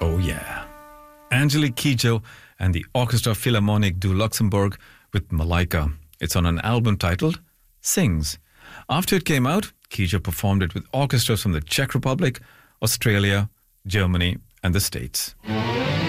Oh yeah. Angelique Kidjo and the Orchestra Philharmonique du Luxembourg with Malaika. It's on an album titled Sings. After it came out, Kidjo performed it with orchestras from the Czech Republic, Australia, Germany, and the States.